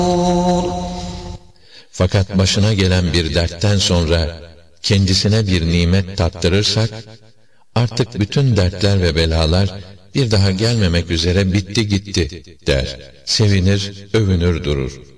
Fakat başına gelen bir dertten sonra kendisine bir nimet tattırırsak, artık bütün dertler ve belalar bir daha gelmemek üzere bitti gitti der. Sevinir, övünür durur.